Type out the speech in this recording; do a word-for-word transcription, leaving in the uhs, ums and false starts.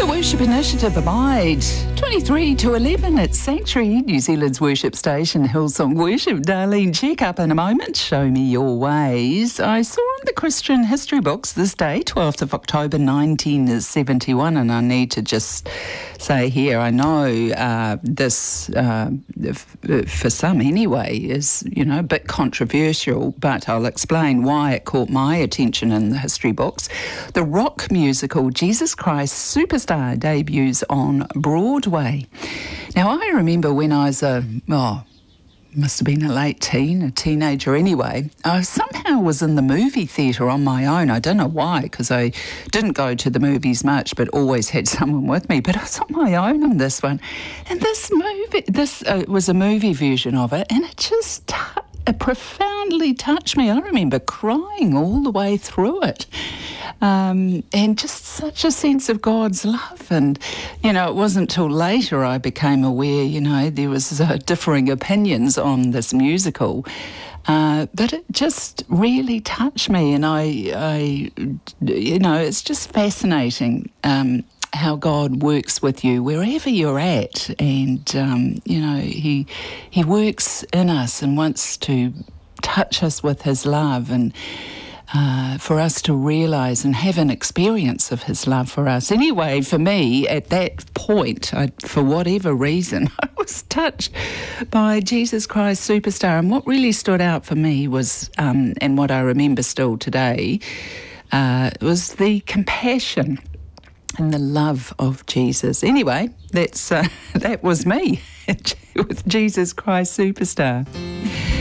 The Worship Initiative Abide, twenty-three to eleven at Sanctuary, New Zealand's worship station, Hillsong Worship. Darlene, check up in a moment. Show me your ways. I saw on the Christian history books this day, twelfth of October nineteen seventy-one, and I need to just say here, I know uh, this, uh, f- for some anyway, is, you know, a bit controversial, but I'll explain why it caught my attention in the history books. The rock musical Jesus Christ Superstar debuts on Broadway. Now, I remember when I was a, oh, must have been a late teen, a teenager anyway, I somehow was in the movie theatre on my own. I don't know why, because I didn't go to the movies much, but always had someone with me. But I was on my own on this one. And this movie, this uh, was a movie version of it, and it just t- it profoundly touched me. I remember crying all the way through it. Um, and just such a sense of God's love. And, you know, it wasn't till later I became aware, you know, there was uh, differing opinions on this musical. Uh, but it just really touched me. And I, I you know, it's just fascinating um, how God works with you wherever you're at. And, um, you know, he he works in us and wants to touch us with his love, and Uh, for us to realise and have an experience of his love for us. Anyway, for me, at that point, I, for whatever reason, I was touched by Jesus Christ Superstar. And what really stood out for me was, um, and what I remember still today, uh, was the compassion and the love of Jesus. Anyway, that's uh, that was me with Jesus Christ Superstar.